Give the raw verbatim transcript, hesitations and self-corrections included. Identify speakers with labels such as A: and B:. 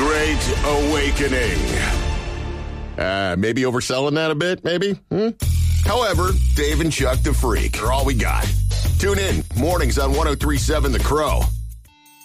A: Great Awakening. Uh, maybe overselling that a bit, maybe? Hmm? However, Dave and Chuck the Freak are all we got. Tune in, mornings on one oh three point seven The Crow.